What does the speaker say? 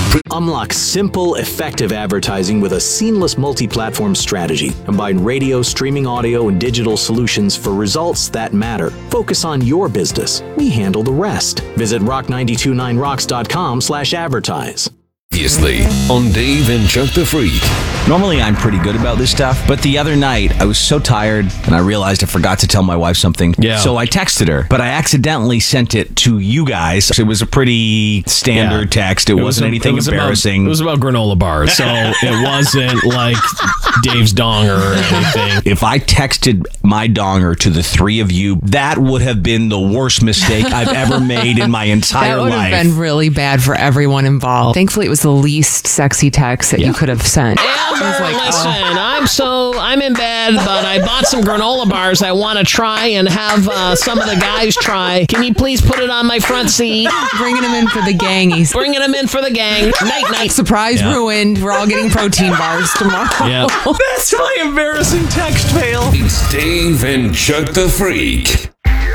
Unlock simple, effective advertising with a seamless multi-platform strategy. Combine radio, streaming audio, and digital solutions for results that matter. Focus on your business. We handle the rest. Visit rock929rocks.com/advertise. Previously on Dave and Chuck the Freak. Normally, I'm pretty good about this stuff, but the other night, I was so tired, and I realized I forgot to tell my wife something. Yeah. So I texted her, but I accidentally sent it to you guys. It was a pretty standard text. It wasn't anything embarrassing. It was about granola bars, so it wasn't like Dave's donger or anything. If I texted my donger to the three of you, that would have been the worst mistake I've ever made in my entire That would life. have been really bad for everyone involved. Thankfully, it was the least sexy text that you could have sent. Amber, listen, I'm in bed, but I bought some granola bars I want to try and have some of the guys try. Can you please put it on my front seat? Bringing him in for the gang. He's Bringing them in for the gang. Night. surprise ruined. We're all getting protein bars tomorrow. Yeah. That's my embarrassing text fail. It's Dave and Chuck the Freak.